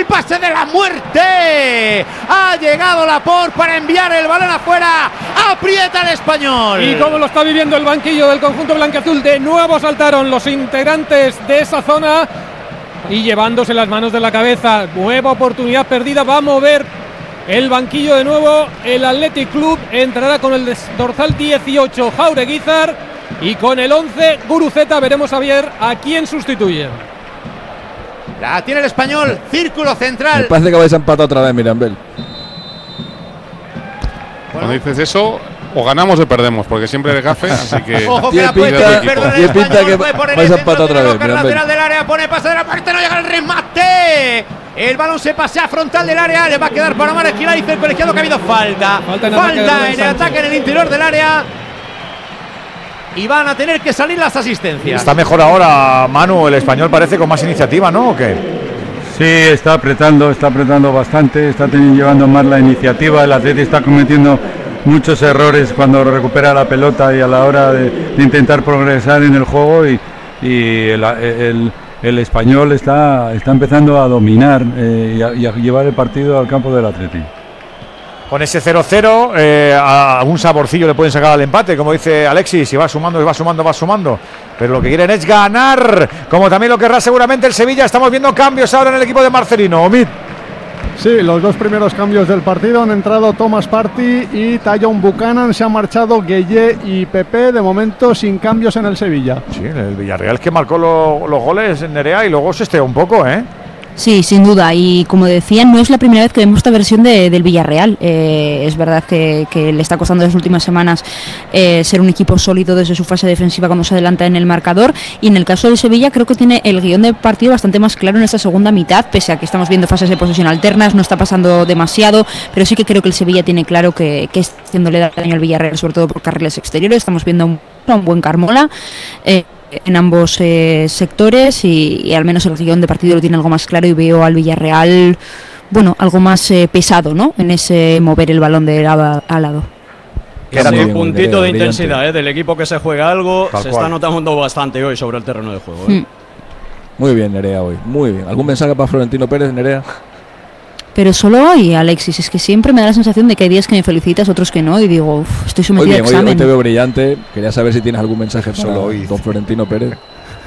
el pase de la muerte. Ha llegado Laporte para enviar el balón afuera. Aprieta el Español. Y cómo lo está viviendo el banquillo del conjunto blanquiazul. De nuevo saltaron los integrantes de esa zona y llevándose las manos de la cabeza. Nueva oportunidad perdida. Va a mover el banquillo de nuevo. El Athletic Club entrará con el dorsal 18 Jaureguizar y con el 11 Guruceta. Veremos a ver a quién sustituye. La tiene el Español, círculo central. Me parece que vais a empatar otra vez, Mirambel. Cuando dices eso, o ganamos o perdemos, porque siempre eres gafe, así que... Ojo que la puede perder el Español, puede poner el centro de la lateral del área, pone pase de la parte, no llega el remate. El balón se pasea frontal del área, le va a quedar para Omar Esquila, dice el colegiado que ha habido falta. Falta en el ataque en el interior del área. Y van a tener que salir las asistencias. Está mejor ahora, Manu, el Español parece con más iniciativa, ¿no? ¿O qué? Sí, está apretando bastante, está llevando más la iniciativa. El Atleti está cometiendo muchos errores cuando recupera la pelota y a la hora de intentar progresar en el juego y el Español está empezando a dominar y a llevar el partido al campo del Atleti. Con ese 0-0, algún saborcillo le pueden sacar al empate, como dice Alexis, y va sumando. Pero lo que quieren es ganar, como también lo querrá seguramente el Sevilla. Estamos viendo cambios ahora en el equipo de Marcelino. Omid. Sí, los dos primeros cambios del partido han entrado Thomas Partey y Tajon Buchanan. Se han marchado Gueye y Pepe, de momento sin cambios en el Sevilla. Sí, el Villarreal que marcó los goles en Nerea y luego se esteó un poco, ¿eh? Sí, sin duda, y como decían, no es la primera vez que vemos esta versión del Villarreal. Es verdad que le está costando las últimas semanas ser un equipo sólido desde su fase defensiva cuando se adelanta en el marcador, y en el caso del Sevilla creo que tiene el guión de partido bastante más claro en esta segunda mitad, pese a que estamos viendo fases de posesión alternas, no está pasando demasiado, pero sí que creo que el Sevilla tiene claro que está haciéndole daño al Villarreal, sobre todo por carriles exteriores. Estamos viendo un buen Carmola en ambos sectores y al menos el guión de partido lo tiene algo más claro, y veo al Villarreal, bueno, algo más pesado, ¿no?, en ese mover el balón de lado a lado. Queda un puntito de intensidad del equipo que se juega algo. Se está notando bastante hoy sobre el terreno de juego. Muy bien, Nerea, hoy, muy bien. ¿Algún mensaje para Florentino Pérez, Nerea? Pero solo hoy, Alexis, es que siempre me da la sensación de que hay días que me felicitas, otros que no, y digo, estoy sometido a examen. Hoy te veo brillante. Quería saber si tienes algún mensaje solo hoy, don Florentino Pérez.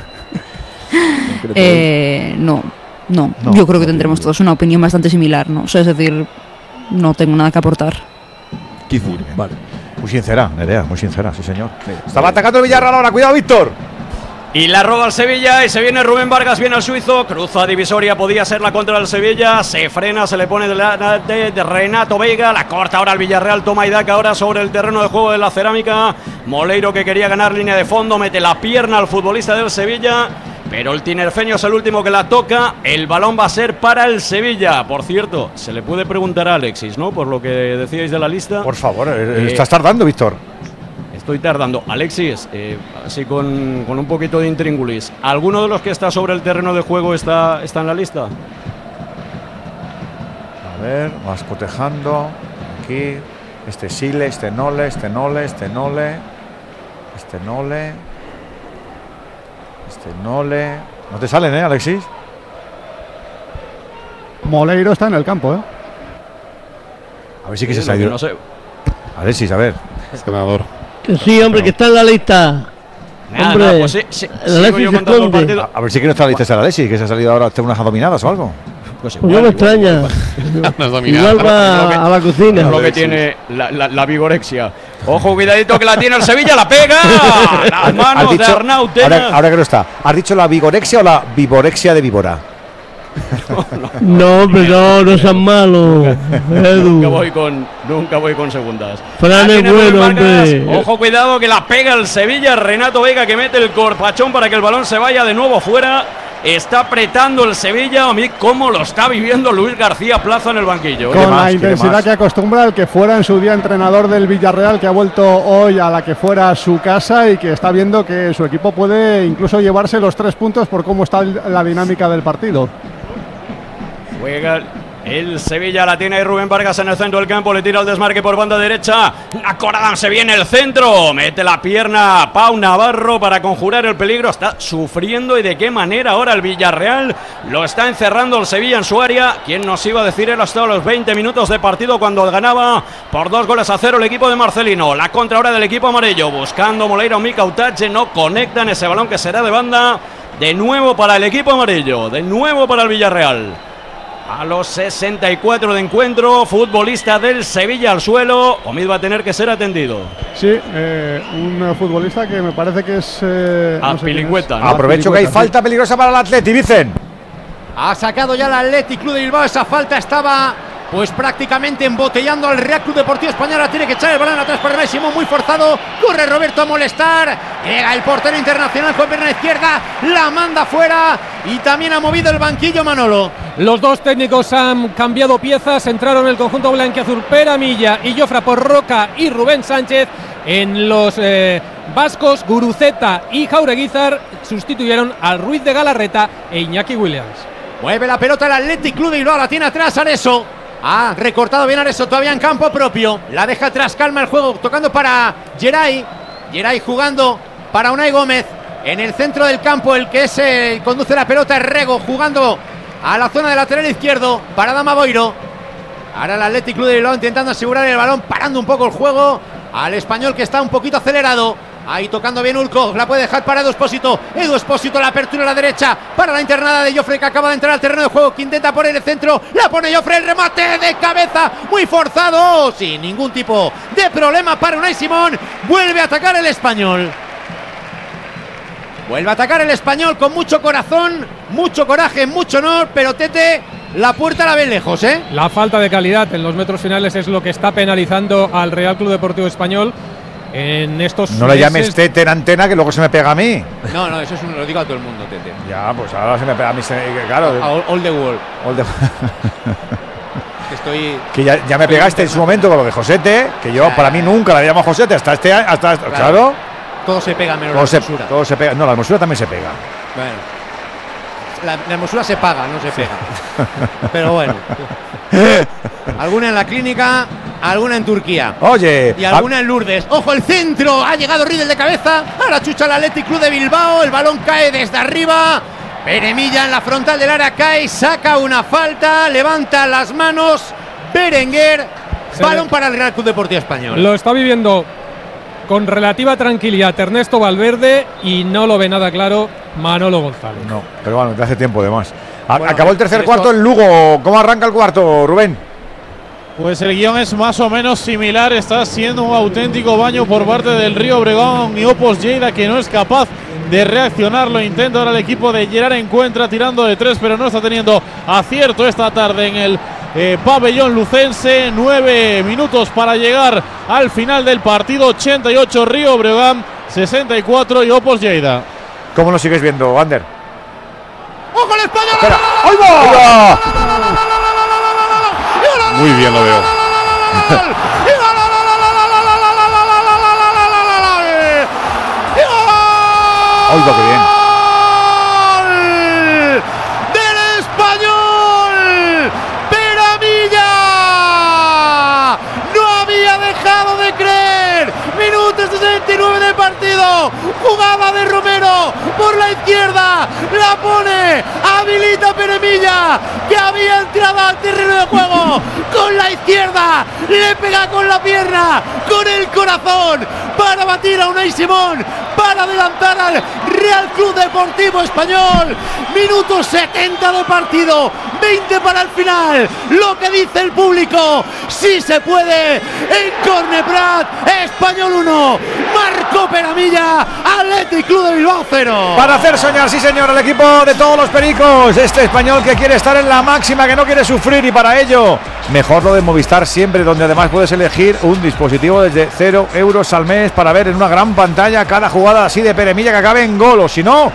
No, yo creo que tendremos todos una opinión bastante similar, ¿no? O sea, es decir, no tengo nada que aportar. Vale. Muy sincera, Nerea, muy sincera, sí señor. Sí. Estaba atacando el Villarreal ahora, cuidado, Víctor. Y la roba al Sevilla y se viene Rubén Vargas, viene al suizo, cruza divisoria, podía ser la contra del Sevilla, se frena, se le pone de Renato Veiga, la corta ahora al Villarreal, toma Idaca ahora sobre el terreno de juego de la Cerámica. Moleiro, que quería ganar línea de fondo, mete la pierna al futbolista del Sevilla, pero el tinerfeño es el último que la toca. El balón va a ser para el Sevilla. Por cierto, se le puede preguntar a Alexis, ¿no?, por lo que decíais de la lista. Por favor, estás tardando, Víctor. Estoy tardando. Alexis, así con un poquito de intríngulis, ¿alguno de los que está sobre el terreno de juego está en la lista? A ver, vas cotejando. Aquí, este Sile, este Nole. ¿No te salen, Alexis? Moleiro está en el campo, A ver si que se ha ido. No sé. Alexis, a ver. Entrenador. Que sí, hombre, que está en la lista. Hombre, pues sí, Alexis se esconde. A ver si que no está en la lista de Alexis, que se ha salido ahora a hacer unas dominadas o algo. Pues no me extraña. Igual va a la cocina. Es lo que tiene la vigorexia. Ojo, cuidadito que la tiene el Sevilla, la pega. Las manos de Arnau Tenas. Ahora que no está, ¿has dicho la vigorexia o la viborexia de víbora? No, hombre, no seas malo, Edu. Nunca voy con segundas. Fran es bueno, hombre. Ojo, cuidado que la pega el Sevilla. Renato Veiga, que mete el corpachón para que el balón se vaya de nuevo fuera. Está apretando el Sevilla. A mí cómo lo está viviendo Luis García Plaza en el banquillo. Con la intensidad que acostumbra el que fuera en su día entrenador del Villarreal, que ha vuelto hoy a la que fuera su casa y que está viendo que su equipo puede incluso llevarse los 3 puntos por cómo está la dinámica del partido. Juega El Sevilla la tiene ahí Rubén Vargas en el centro del campo. Le tira el desmarque por banda derecha. La Coradán se viene el centro. Mete la pierna Pau Navarro para conjurar el peligro. Está sufriendo y de qué manera ahora el Villarreal. Lo está encerrando el Sevilla en su área. ¿Quién nos iba a decir? Él hasta los 20 minutos de partido cuando ganaba por 2-0 el equipo de Marcelino. La contra ahora del equipo amarillo. Buscando Moleira o Mika Utache. No conectan ese balón que será de banda. De nuevo para el equipo amarillo. De nuevo para el Villarreal. A los 64 de encuentro, futbolista del Sevilla al suelo. Omid va a tener que ser atendido. Sí, un futbolista que me parece que es... Azpilicueta, ¿no? Aprovecho que hay falta peligrosa para el Atleti, Vicen. Ha sacado ya el Athletic Club de Bilbao. Esa falta estaba pues prácticamente embotellando al Real Club Deportivo Español. Tiene que echar el balón atrás para Unai Simón, muy forzado. Corre Roberto a molestar. Llega el portero internacional con pierna izquierda. La manda fuera y también ha movido el banquillo Manolo. Los dos técnicos han cambiado piezas. Entraron el conjunto blanquiazul Peramilla y Jofra por Roca y Rubén Sánchez. En los vascos, Guruceta y Jaureguizar sustituyeron al Ruiz de Galarreta e Iñaki Williams. Mueve la pelota el Athletic Club de Bilbao. La tiene atrás Areso. Ha recortado bien Areso, todavía en campo propio. La deja atrás, calma el juego, tocando para Geray. Geray jugando para Unai Gómez. En el centro del campo, el que es conduce la pelota es Rego, jugando a la zona de lateral izquierdo para Adama Boiro. Ahora el Athletic Club de Bilbao intentando asegurar el balón, parando un poco el juego al español que está un poquito acelerado. Ahí tocando bien Ulco, la puede dejar para Edu Espósito. Edu Espósito, la apertura a la derecha para la internada de Joffre, que acaba de entrar al terreno de juego, que intenta poner el centro. La pone Joffre, el remate de cabeza, muy forzado, sin ningún tipo de problema para Unai Simón. Vuelve a atacar el español. Vuelve a atacar el español con mucho corazón, mucho coraje, mucho honor, pero Tete, la puerta la ve lejos, ¿eh? La falta de calidad en los metros finales es lo que está penalizando al Real Club Deportivo Español en estos No le llames Tete en antena, que luego se me pega a mí. No, eso es lo digo a todo el mundo, Tete. Ya, pues ahora se me pega a mí, claro. All the world. Que ya me pegaste en su momento con lo de Josete, que yo para mí nunca la llamo Josete hasta este año, claro. Todo se pega menos la hermosura. Todo se pega. No, la hermosura también se pega. Bueno, la hermosura se paga, no se pega. Pero bueno. Alguna en la clínica, alguna en Turquía. Oye. Y alguna en Lourdes. ¡Ojo, el centro! Ha llegado Riedel de cabeza. Ahora chucha el Athletic Club de Bilbao. El balón cae desde arriba. Peremilla en la frontal del área cae. Saca una falta. Levanta las manos. Berenguer. Balón para el Real Club Deportivo Español. Lo está viviendo con relativa tranquilidad Ernesto Valverde y no lo ve nada claro Manolo González. No, pero bueno, de hace tiempo de más. Acabó el tercer cuarto en Lugo. ¿Cómo arranca el cuarto, Rubén? Pues el guión es más o menos similar. Está siendo un auténtico baño por parte del Río Obregón y Opos Lleida, que no es capaz de reaccionar. Lo intenta ahora el equipo de Gerard Encuentra tirando de tres, pero no está teniendo acierto esta tarde en el pabellón lucense. 9 minutos para llegar al final del partido. 88 Río Obregón, 64 y Opos Lleida. ¿Cómo lo sigues viendo, Ander? ¡Ojo el español! ¡Espera! ¡Ahí va! Muy bien lo veo. ¡Ay, qué bien! ¡Del español! ¡Peramilla! ¡No había dejado de creer! ¡Minuto 69 de partido! ¡Jugada de Romero por la izquierda! ¡La pone! ¡Habilita Peramilla! ¡Que había entrado al terreno de juego! ¡Con la izquierda! ¡Le pega con la pierna! ¡Con el corazón! Para batir a Unai Simón, para adelantar al Real Club Deportivo Español. Minuto 70 de partido, 20 para el final. Lo que dice el público, sí se puede. En Corneprat, Español 1, Marco Peramilla, Athletic Club de Bilbao 0. Para hacer soñar, sí señor, el equipo de todos los pericos. Este español que quiere estar en la máxima, que no quiere sufrir, y para ello, mejor lo de Movistar siempre, donde además puedes elegir un dispositivo desde 0 euros al mes para ver en una gran pantalla cada jugada así de Peremilla que acabe en gol, o si no,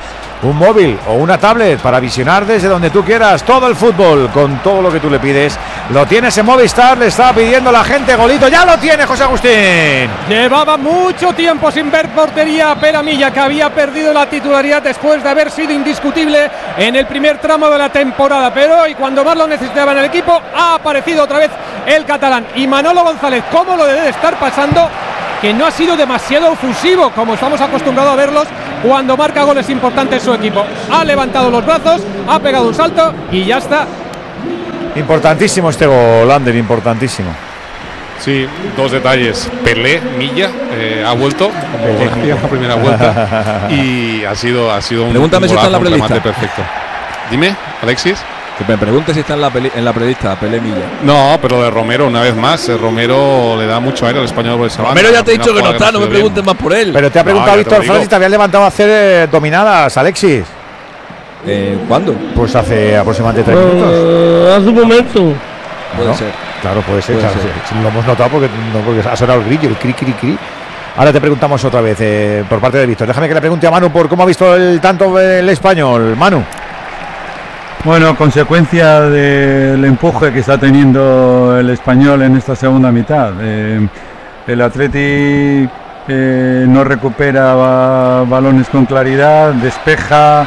un móvil o una tablet para visionar desde donde tú quieras todo el fútbol, con todo lo que tú le pides. Lo tienes en Movistar, le está pidiendo la gente golito. Ya lo tiene José Agustín. Llevaba mucho tiempo sin ver portería a Pere Milla, que había perdido la titularidad después de haber sido indiscutible en el primer tramo de la temporada, pero hoy, cuando más lo necesitaba en el equipo, ha aparecido otra vez el catalán. Y Manolo González, ¿cómo lo debe de estar pasando? Que no ha sido demasiado efusivo, como estamos acostumbrados a verlos cuando marca goles importantes su equipo. Ha levantado los brazos, ha pegado un salto y ya está. Importantísimo este gol, Ander, importantísimo. Sí, dos detalles. Pelé, Milla, ha vuelto como hacía la primera vuelta y ha sido un Pregúntame si está en la remate perfecto. Dime, Alexis. Que me pregunte si está en la prelista, Pelé Milla. No, pero de Romero, una vez más, Romero le da mucho aire al español por esa banda. Romero ya te he dicho que no está, no me preguntes más por él. Pero te ha preguntado Víctor Fran si te habías levantado a hacer dominadas, Alexis. ¿Cuándo? Pues hace aproximadamente 3 minutos. Hace un momento. Puede ser. Claro, puede ser. Claro, sí, lo hemos notado porque ha sonado el grillo, el cri, cri, cri. Ahora te preguntamos otra vez por parte de Víctor. Déjame que le pregunte a Manu por cómo ha visto el tanto el español. Manu. Bueno, consecuencia del empuje que está teniendo el español en esta segunda mitad. El Atleti no recupera balones con claridad, despeja,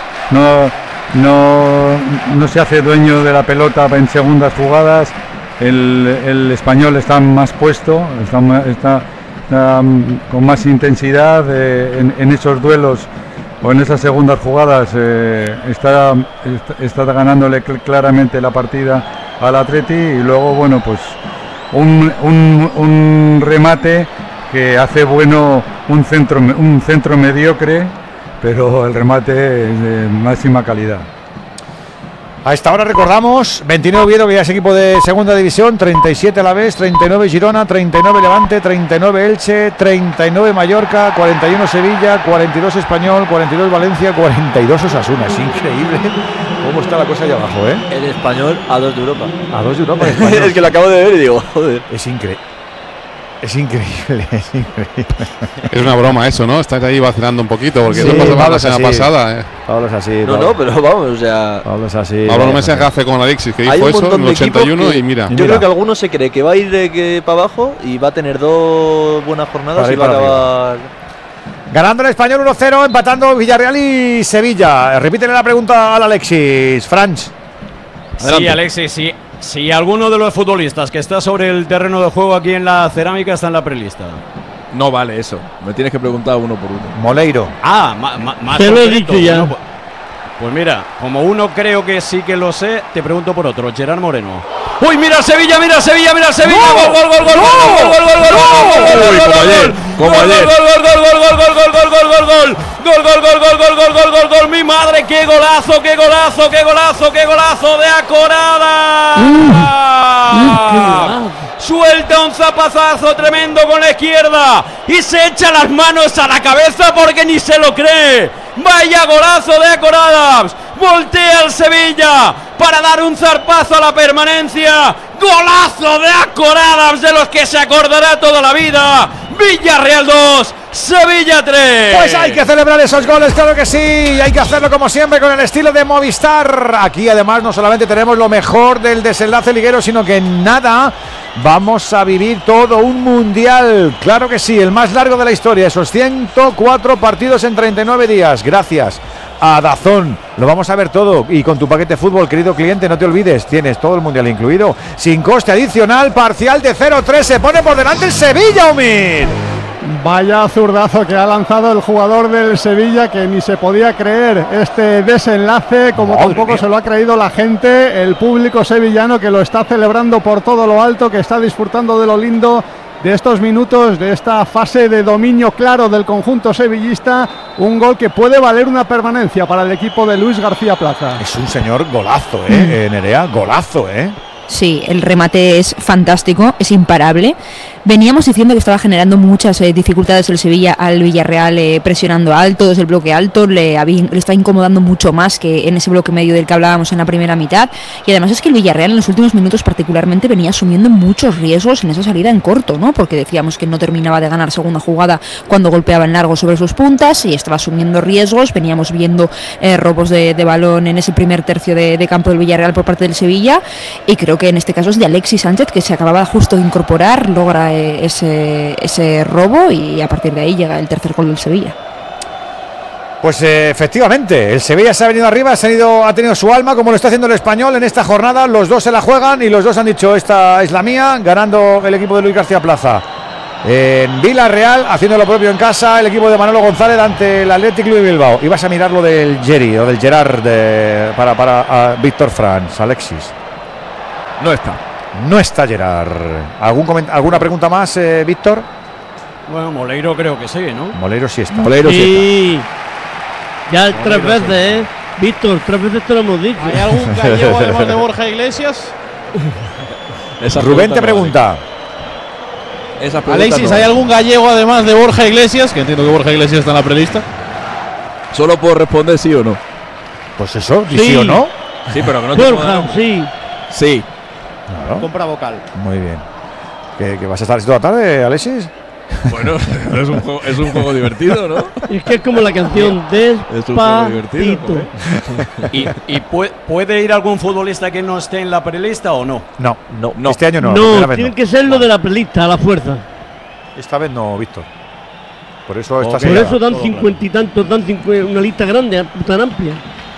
no se hace dueño de la pelota en segundas jugadas. El español está más puesto, está con más intensidad en esos duelos. O en esas segundas jugadas está ganándole claramente la partida al Atleti, y luego, bueno, pues un remate que hace bueno un centro mediocre, pero el remate es de máxima calidad. A esta hora recordamos, 29 Oviedo, que ya es equipo de segunda división, 37 Alavés, 39 Girona, 39 Levante, 39 Elche, 39 Mallorca, 41 Sevilla, 42 Español, 42 Valencia, 42 Osasuna. Es increíble cómo está la cosa allá abajo, ¿eh? El Español a 2 de Europa. A 2 de Europa. Es que lo acabo de ver y digo, joder. Es increíble. Es increíble, es increíble. Es una broma eso, ¿no? Estás ahí vacilando un poquito, porque sí, eso pasó Pablo la semana pasada. Pablo es así. No, pero vamos, o sea. Pablo es así. Pablo no me se hace con Alexis, que dijo eso en el 81 y mira. Yo creo que alguno se cree que va a ir para abajo y va a tener 2 buenas jornadas y va a acabar. Ganando el Español 1-0, empatando Villarreal y Sevilla. Repítele la pregunta al Alexis. Franch. Sí, Alexis, sí. Si alguno de los futbolistas que está sobre el terreno de juego aquí en la Cerámica está en la prelista. No vale eso. Me tienes que preguntar uno por uno. Moleiro. Más te lo he dicho ya. Bueno, pues mira, como uno creo que sí que lo sé, te pregunto por otro. Gerard Moreno. ¡Uy, mira Sevilla, mira Sevilla, mira Sevilla! ¡Gol, gol, gol, gol, gol, gol, gol, gol! ¡Mi madre, qué golazo, qué golazo, qué golazo, qué golazo de Acorada! Suelta un zapazazo tremendo con la izquierda y se echa las manos a la cabeza porque ni se lo cree. ¡Vaya golazo de Acorada! Voltea el Sevilla para dar un zarpazo a la permanencia. ¡Golazo de Acorada, de los que se acordará toda la vida! Villarreal 2, Sevilla 3. Pues hay que celebrar esos goles, claro que sí. Y hay que hacerlo como siempre con el estilo de Movistar. Aquí además no solamente tenemos lo mejor del desenlace liguero, sino que en nada vamos a vivir todo un mundial. Claro que sí, el más largo de la historia. Esos 104 partidos en 39 días. Gracias a DAZN. Lo vamos a ver todo. Y con tu paquete fútbol, querido cliente, no te olvides, tienes todo el mundial incluido, sin coste adicional. Parcial de 0-3. Se pone por delante el Sevilla, Omid. Vaya zurdazo que ha lanzado el jugador del Sevilla, que ni se podía creer este desenlace, como tampoco se lo ha creído la gente, el público sevillano, que lo está celebrando por todo lo alto, que está disfrutando de lo lindo de estos minutos, de esta fase de dominio claro del conjunto sevillista. Un gol que puede valer una permanencia para el equipo de Luis García Plaza. Es un señor golazo, Nerea, golazo, Sí, el remate es fantástico, es imparable. Veníamos diciendo que estaba generando muchas dificultades el Sevilla al Villarreal, presionando alto, desde el bloque alto, le está incomodando mucho más que en ese bloque medio del que hablábamos en la primera mitad. Y además es que el Villarreal en los últimos minutos particularmente venía asumiendo muchos riesgos en esa salida en corto, ¿no? Porque decíamos que no terminaba de ganar segunda jugada cuando golpeaba en largo sobre sus puntas y estaba asumiendo riesgos. Veníamos viendo robos de balón en ese primer tercio de campo del Villarreal por parte del Sevilla, y creo que en este caso es de Alexis Sánchez, que se acababa justo de incorporar, logra ese robo y a partir de ahí llega el tercer gol del Sevilla. Pues efectivamente, el Sevilla se ha venido arriba, ha tenido su alma, como lo está haciendo el Español en esta jornada. Los dos se la juegan y los dos han dicho esta es la mía, ganando el equipo de Luis García Plaza en Villarreal, haciendo lo propio en casa el equipo de Manolo González ante el Athletic Club de Bilbao. Y vas a mirar lo del Jerry o del Gerard para Víctor Franz, Alexis. No está Gerard. ¿Alguna pregunta más, Víctor? Bueno, Moleiro creo que sí, ¿no? Moleiro sí está. Sí. Ya 3 veces, Víctor, 3 veces te lo hemos dicho. ¿Hay algún gallego además de Borja Iglesias? Rubén te pregunta. Alexis, ¿hay algún gallego además de Borja Iglesias? Que entiendo que Borja Iglesias está en la prelista. Solo puedo responder sí o no. Pues eso, sí o no. Sí, pero que no te Borja, sí. Sí. Claro. Compra vocal. Muy bien. ¿Que vas a estar toda la tarde, Alexis? Bueno, es un juego divertido, ¿no? Es que es como la canción Despacito. ¿Y puede ir algún futbolista que no esté en la prelista o no? No. Este año no. No, tiene que ser lo de la prelista, a la fuerza. Esta vez no, Víctor. Por eso Por eso dan 50 y tantos, una lista grande, tan amplia.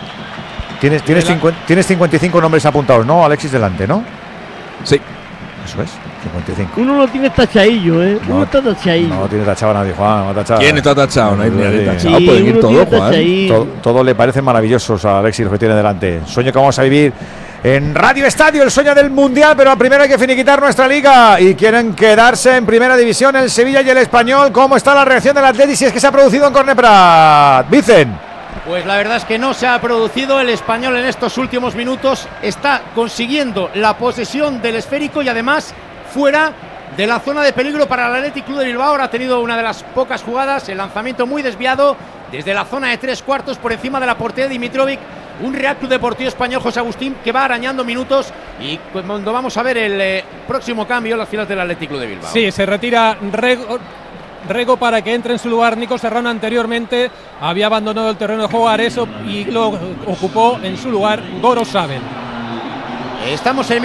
Tienes 55 nombres apuntados, ¿no, Alexis? Delante, ¿no? Sí. Eso es, 55. Uno no tiene tachadillo, ¿eh? Uno está tachadillo. No tiene tachado nadie, Juan. ¿Quién está tachado? No hay nadie tachado. Sí, pueden ir todos, Juan. Todo le parece maravillosos a Alexis lo que tiene delante. Sueño que vamos a vivir en Radio Estadio, el sueño del Mundial, pero primero hay que finiquitar nuestra liga y quieren quedarse en primera división el Sevilla y el Español. ¿Cómo está la reacción del Atleti si es que se ha producido en Corneprat? Vicen. Pues la verdad es que no se ha producido. El Español en estos últimos minutos está consiguiendo la posesión del esférico y además fuera de la zona de peligro para el Athletic Club de Bilbao. Ahora ha tenido una de las pocas jugadas, el lanzamiento muy desviado desde la zona de 3/4 por encima de la portería de Dimitrovic. Un Real Club Deportivo Español, José Agustín, que va arañando minutos y cuando vamos a ver el próximo cambio en las filas del Athletic Club de Bilbao. Sí, se retira Rego para que entre en su lugar Nico Serrano. Anteriormente había abandonado el terreno de juego Areso y lo ocupó en su lugar Goro Sabel. Estamos en